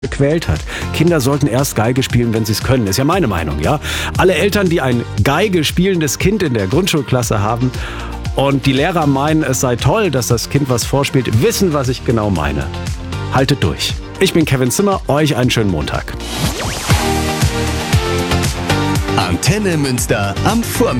gequält hat. Kinder sollten erst Geige spielen, wenn sie es können. Ist ja meine Meinung, ja? Alle Eltern, die ein Geige spielendes Kind in der Grundschulklasse haben und die Lehrer meinen, es sei toll, dass das Kind was vorspielt, wissen, was ich genau meine. Haltet durch. Ich bin Kevin Zimmer, euch einen schönen Montag. Antenne Münster am Vormittag.